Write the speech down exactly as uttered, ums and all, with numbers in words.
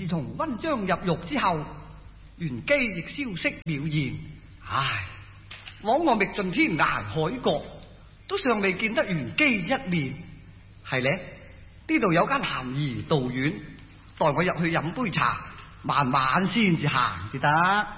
從溫章入獄之後，玄機亦消息了然。唉，枉我覓盡天涯海角，都尚未見得玄機一面。係咧，呢度有間咸怡道院，待我入去飲杯茶，慢慢先至行至得。